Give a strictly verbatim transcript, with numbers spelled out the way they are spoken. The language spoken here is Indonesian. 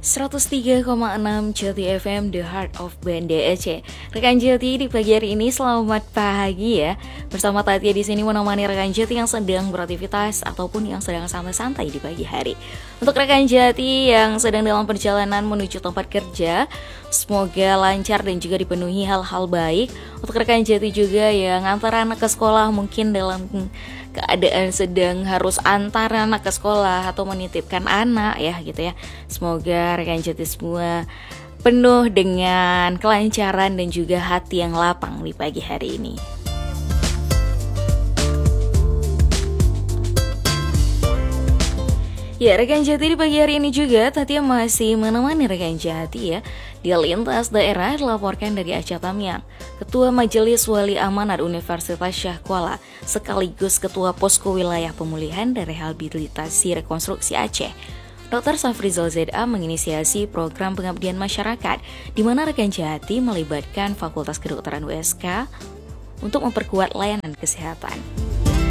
seratus tiga koma enam Jati F M, The Heart of Banda Aceh. Rekan Jati, di pagi hari ini selamat pagi ya. Bersama Tatia di sini menemani rekan Jati yang sedang beraktivitas ataupun yang sedang santai-santai di pagi hari. Untuk rekan Jati yang sedang dalam perjalanan menuju tempat kerja, semoga lancar dan juga dipenuhi hal-hal baik. Untuk rekan Jati juga yang antar anak ke sekolah, mungkin dalam keadaan sedang harus antar anak ke sekolah atau menitipkan anak ya gitu ya. Semoga rekan Jati semua penuh dengan kelancaran dan juga hati yang lapang di pagi hari ini. Ya, rekan Jati, di pagi hari ini juga Tatia masih menemani rekan Jati ya. Di lintas daerah dilaporkan dari Aceh Tamiang, Ketua Majelis Wali Amanat Universitas Syah Kuala sekaligus Ketua Posko Wilayah Pemulihan dan Rehabilitasi Rekonstruksi Aceh, Doktor Safrizal Z A menginisiasi program pengabdian masyarakat di mana rekan Jati melibatkan Fakultas Kedokteran U S K untuk memperkuat layanan kesehatan.